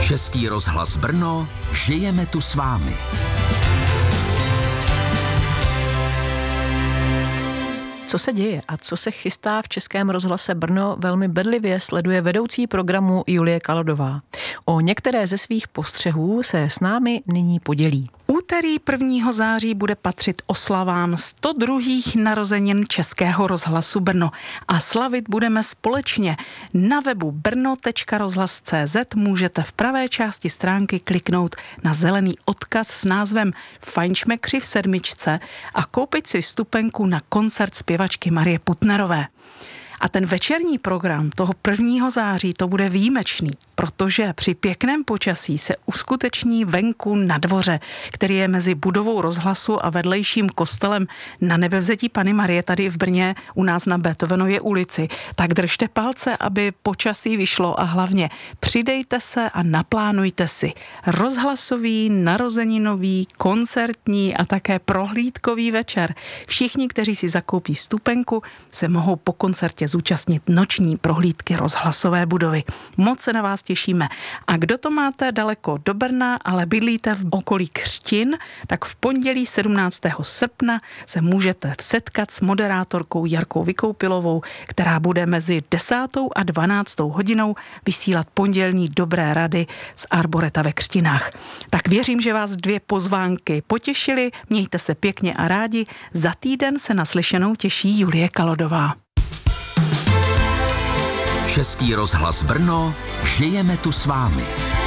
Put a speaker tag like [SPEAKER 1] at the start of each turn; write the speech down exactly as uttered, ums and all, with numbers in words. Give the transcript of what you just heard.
[SPEAKER 1] Český rozhlas Brno, žijeme tu s vámi.
[SPEAKER 2] Co se děje a co se chystá v Českém rozhlase Brno, velmi bedlivě sleduje vedoucí programu Julie Kalodová. O některé ze svých postřehů se s námi nyní podělí.
[SPEAKER 3] Úterý prvního září bude patřit oslavám sto druhých narozenin Českého rozhlasu Brno a slavit budeme společně. Na webu brno tečka rozhlas tečka cé zet můžete v pravé části stránky kliknout na zelený odkaz s názvem Fajnšmekři v sedmičce a koupit si vstupenku na koncert zpěvačky Marie Putnerové. A ten večerní program toho prvního září to bude výjimečný, protože při pěkném počasí se uskuteční venku na dvoře, který je mezi budovou rozhlasu a vedlejším kostelem Na Nebevzetí Panny Marie tady v Brně u nás na Beethovenově ulici. Tak držte palce, aby počasí vyšlo a hlavně přidejte se a naplánujte si rozhlasový, narozeninový, koncertní a také prohlídkový večer. Všichni, kteří si zakoupí vstupenku, se mohou po koncertě zúčastnit noční prohlídky rozhlasové budovy. Moc se na vás těšíme. A kdo to máte daleko do Brna, ale bydlíte v okolí Křtin, tak v pondělí sedmnáctého srpna se můžete setkat s moderátorkou Jarkou Vykoupilovou, která bude mezi desátou a dvanáctou hodinou vysílat pondělní dobré rady z Arboreta ve Křtinách. Tak věřím, že vás dvě pozvánky potěšily. Mějte se pěkně a rádi. Za týden se na slyšenou těší Julie Kalodová.
[SPEAKER 1] Český rozhlas Brno, žijeme tu s vámi.